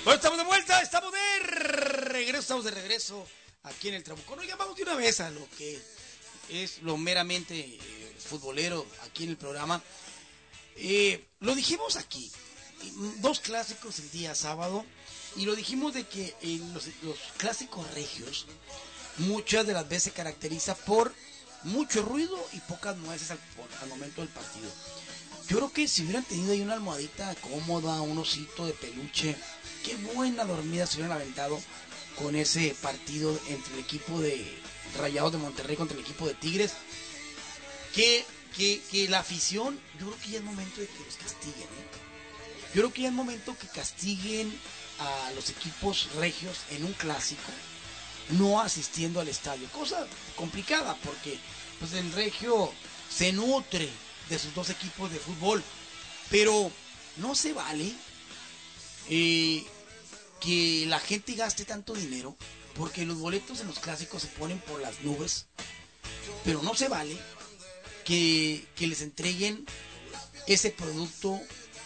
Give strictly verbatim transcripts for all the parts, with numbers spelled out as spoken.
Bueno, estamos de vuelta, estamos de regreso, estamos de regreso aquí en el Trabucón. Oiga, vamos de una vez a lo que es lo meramente eh, futbolero aquí en el programa. Eh, lo dijimos aquí, dos clásicos el día sábado, y lo dijimos de que eh, los, los clásicos regios muchas de las veces se caracteriza por mucho ruido y pocas nueces al, al momento del partido. Yo creo que si hubieran tenido ahí una almohadita cómoda, un osito de peluche, qué buena dormida se hubieran aventado con ese partido entre el equipo de Rayados de Monterrey contra el equipo de Tigres. Que, que, que la afición, yo creo que ya es momento de que los castiguen, ¿eh? Yo creo que ya es momento que castiguen a los equipos regios en un clásico, no asistiendo al estadio. Cosa complicada porque pues el regio se nutre de sus dos equipos de fútbol, pero no se vale eh, que la gente gaste tanto dinero, porque los boletos en los clásicos se ponen por las nubes, pero no se vale que, que les entreguen ese producto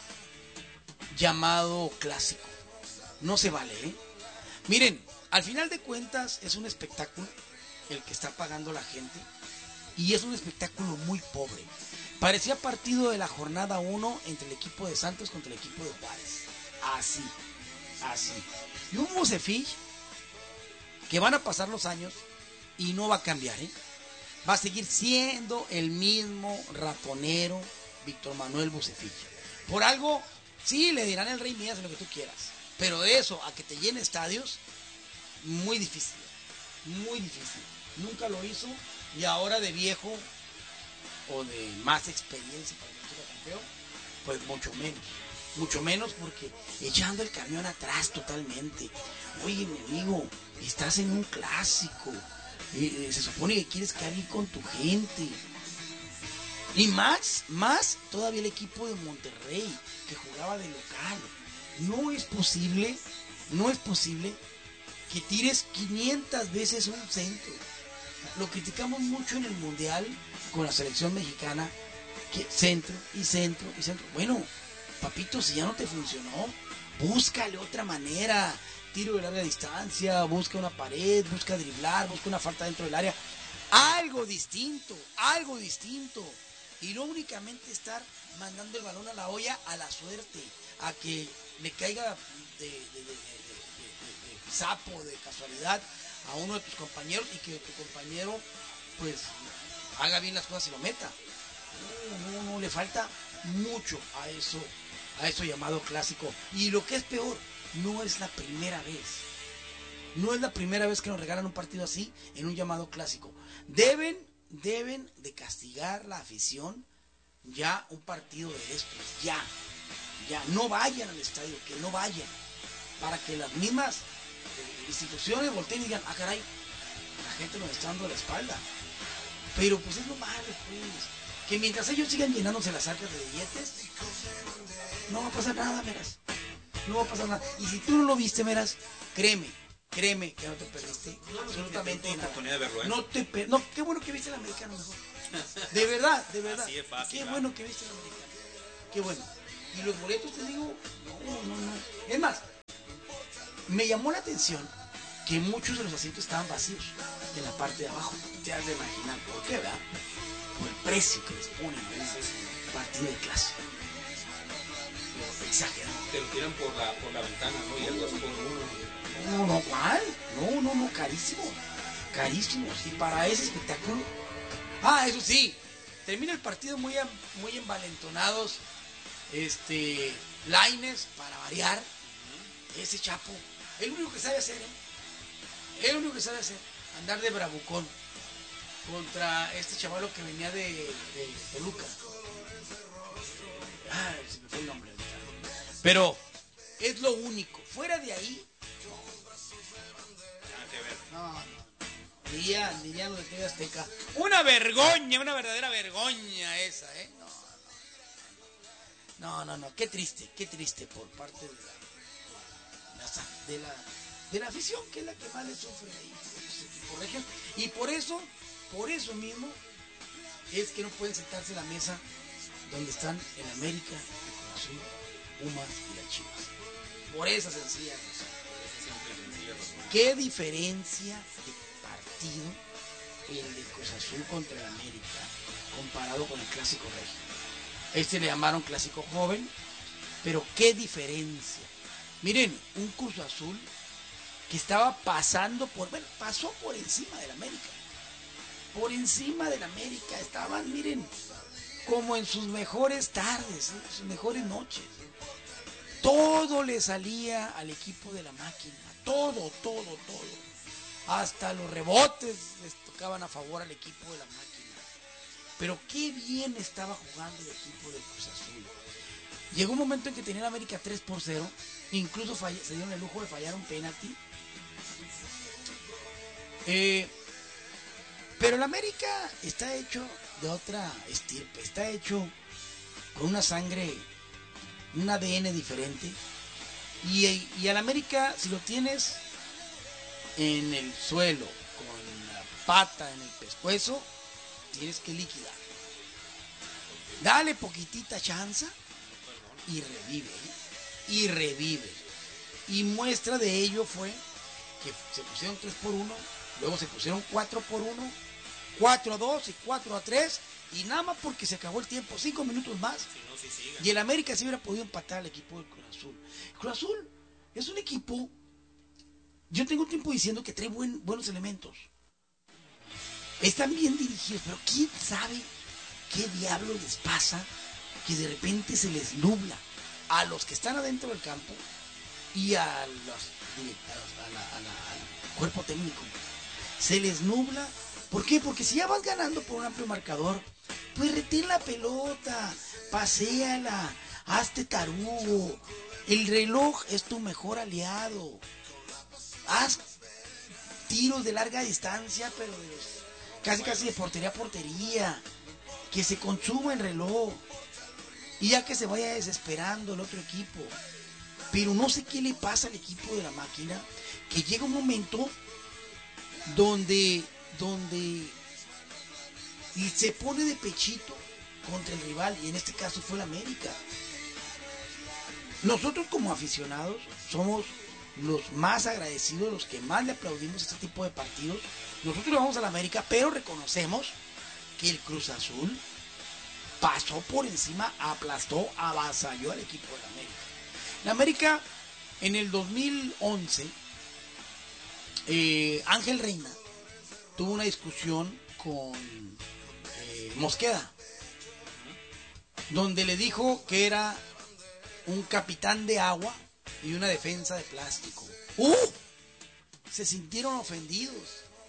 llamado clásico. No se vale, ¿eh? Miren, al final de cuentas es un espectáculo el que está pagando la gente, y es un espectáculo muy pobre. Parecía partido de la jornada uno entre el equipo de Santos contra el equipo de Juárez. Así, así. Y un Bucefich que van a pasar los años y no va a cambiar, ¿eh? Va a seguir siendo el mismo ratonero Víctor Manuel Bucefich. Por algo, sí, le dirán el Rey Midas en lo que tú quieras, pero de eso a que te llene estadios, muy difícil, muy difícil. Nunca lo hizo, y ahora de viejo o de más experiencia para que sea campeón, pues mucho menos, mucho menos, porque echando el camión atrás totalmente. Oye, mi amigo, estás en un clásico, eh, eh, se supone que quieres quedar bien con tu gente, y más, más todavía el equipo de Monterrey que jugaba de local. No es posible, no es posible que tires quinientas veces un centro. Lo criticamos mucho en el Mundial con la selección mexicana, que centro y centro y centro. Bueno, papito, si ya no te funcionó, búscale otra manera. Tiro de larga distancia, busca una pared, busca driblar, busca una falta dentro del área. Algo distinto, algo distinto. Y no únicamente estar mandando el balón a la olla a la suerte, a que le caiga de, de, de, de, de, de, de sapo, de casualidad, a uno de tus compañeros, y que tu compañero pues haga bien las cosas y lo meta. No, no, no, le falta mucho a eso, a eso llamado clásico. Y lo que es peor, no es la primera vez. No es la primera vez que nos regalan un partido así en un llamado clásico. Deben, deben de castigar la afición ya un partido de estos, ya, ya. No vayan al estadio, que no vayan, para que las mismas instituciones volteen y digan, ah, caray, la gente nos está dando la espalda. Pero pues es lo malo, pues, que mientras ellos sigan llenándose las arcas de billetes, no va a pasar nada, Meras. No va a pasar nada. Y si tú no lo viste, Meras, créeme, créeme que no te perdiste absolutamente nada. Oportunidad de verlo, ¿eh? No te per... No, qué bueno que viste el americano mejor. De verdad, de verdad. Así es fácil, qué ¿va? bueno que viste el americano. Qué bueno. Y los boletos, te digo, no, no, no. Es más, me llamó la atención que muchos de los asientos estaban vacíos en la parte de abajo. Te has de imaginar por qué, ¿verdad? Por el precio que les ponen a ese partido de clase. Exagerado. Te lo tiran por la, por la ventana, ¿no? Y el dos por uno. No, no, ¿cuál? No, no, no, carísimo. Carísimo. Y para ese espectáculo. Ah, eso sí. Termina el partido muy, muy envalentonados. Este. Lainez, para variar. Uh-huh. Ese Chapo. El único que sabe hacer, ¿eh? El único que sabe hacer. Andar de bravucón. Contra este chavalo que venía de, de Toluca. Ay, se me fue el nombre. Pero es lo único. Fuera de ahí. No, no. Diría, diría lo de T V Azteca. Una vergoña, una verdadera vergoña esa, ¿eh? No, no, no, no, no. Qué triste, qué triste por parte de la, de la, de la afición, que es la que más le sufre ahí. Por ejemplo. Y por eso, por eso mismo, es que no pueden sentarse en la mesa donde están el América, el Cruz Azul, Pumas y las Chivas. Por esa sencilla razón. ¿Qué diferencia de partido el de Cruz Azul contra el América comparado con el Clásico Regio? Este le llamaron Clásico Joven, pero qué diferencia. Miren, un Cruz Azul que estaba pasando por, bueno, pasó por encima del América. Por encima del América estaban, miren, como en sus mejores tardes, en sus mejores noches. Todo le salía al equipo de la máquina, todo, todo, todo. Hasta los rebotes les tocaban a favor al equipo de la máquina. Pero qué bien estaba jugando el equipo del Cruz Azul. Llegó un momento en que tenía el América tres por cero, incluso fall- se dieron el lujo de fallar un penalti. Eh, pero el América está hecho de otra estirpe, está hecho con una sangre, un A D N diferente. Y, y al América, si lo tienes en el suelo, con la pata en el pescuezo, tienes que liquidar. Dale poquitita chance y revive, ¿eh? y revive. Y muestra de ello fue que se pusieron tres por uno, luego se pusieron cuatro por uno, cuatro a dos y cuatro a tres, y nada más porque se acabó el tiempo, cinco minutos más. Si no, si sigue. Y el América sí hubiera podido empatar al equipo del Cruz Azul. Cruz Azul es un equipo, yo tengo tiempo diciendo que trae buen, buenos elementos. Están bien dirigidos, pero quién sabe qué diablo les pasa que de repente se les nubla a los que están adentro del campo y a los directores, a la, a la, al cuerpo técnico. Se les nubla. ¿Por qué? Porque si ya vas ganando por un amplio marcador, pues retén la pelota, paséala, hazte tarugo. El reloj es tu mejor aliado. Haz tiros de larga distancia, pero de los, casi casi de portería a portería. Que se consuma el reloj. Y ya que se vaya desesperando el otro equipo. Pero no sé qué le pasa al equipo de la máquina, que llega un momento donde, donde se pone de pechito contra el rival, y en este caso fue el América. Nosotros como aficionados somos los más agradecidos, los que más le aplaudimos este tipo de partidos. Nosotros le vamos a la América, pero reconocemos que el Cruz Azul pasó por encima, aplastó, avasalló al equipo de la América. La América en el dos mil once, eh, Ángel Reina tuvo una discusión con eh, Mosqueda, donde le dijo que era un capitán de agua y una defensa de plástico. ¡Uh! Se sintieron ofendidos.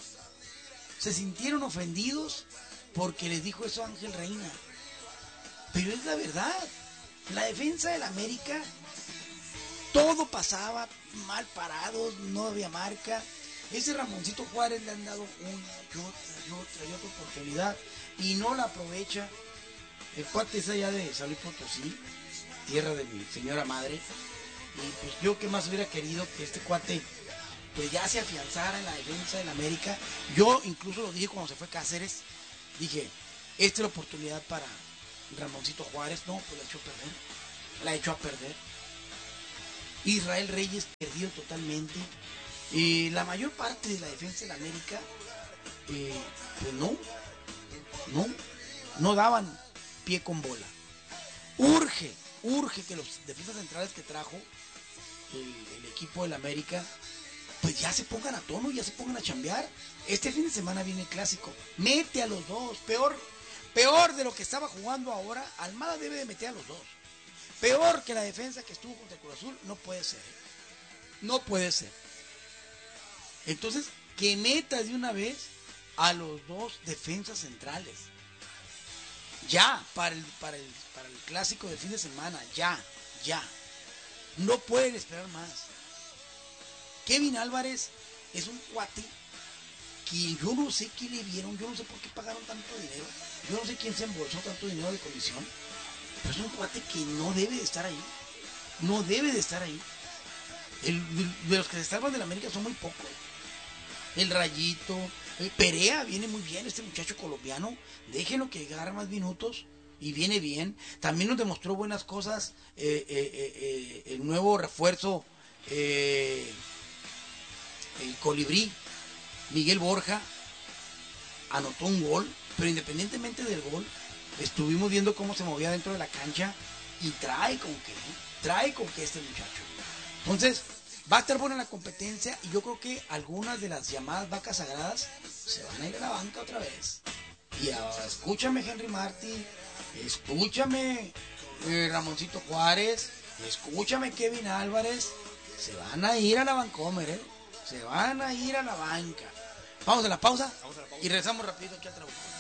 Se sintieron ofendidos porque les dijo eso a Ángel Reina. Pero es la verdad. La defensa del América, todo pasaba mal parados, no había marca. Ese Ramoncito Juárez le han dado una y otra y otra y otra oportunidad y no la aprovecha. El cuate es allá de San Luis Potosí, tierra de mi señora madre. Y pues yo que más hubiera querido que este cuate pues ya se afianzara en la defensa del América. Yo incluso lo dije cuando se fue Cáceres, dije, esta es la oportunidad para Ramoncito Juárez. No, pues la echó a perder, la echó a perder. Israel Reyes perdido totalmente. Eh, la mayor parte de la defensa del América, eh, pues no, no, no daban pie con bola. Urge, urge que los defensas centrales que trajo el, el equipo del América, pues ya se pongan a tono, ya se pongan a chambear. Este fin de semana viene el clásico. Mete a los dos. Peor, peor de lo que estaba jugando ahora, Almada debe de meter a los dos. Peor que la defensa que estuvo contra el Cruz Azul, no puede ser. No puede ser. Entonces, que meta de una vez a los dos defensas centrales. Ya, para el, para el, para el clásico del fin de semana, ya, ya. No pueden esperar más. Kevin Álvarez es un cuate que yo no sé qué le vieron, yo no sé por qué pagaron tanto dinero, yo no sé quién se embolsó tanto dinero de comisión, pero es un cuate que no debe de estar ahí, no debe de estar ahí. El, de, de los que se salvan de la América son muy pocos. El Rayito, el Perea viene muy bien, este muchacho colombiano, déjenlo que agarre más minutos, y viene bien. También nos demostró buenas cosas eh, eh, eh, eh, el nuevo refuerzo, eh, el colibrí, Miguel Borja, anotó un gol, pero independientemente del gol, estuvimos viendo cómo se movía dentro de la cancha y trae con qué, trae con qué este muchacho. Entonces, va a estar buena la competencia y yo creo que algunas de las llamadas vacas sagradas se van a ir a la banca otra vez. Y ahora, escúchame Henry Martí, escúchame eh, Ramoncito Juárez, escúchame Kevin Álvarez, se van a ir a la Vancomer, ¿eh? Se van a ir a la banca. Vamos a la pausa, Vamos a la pausa. y regresamos rapidito aquí al trabajo.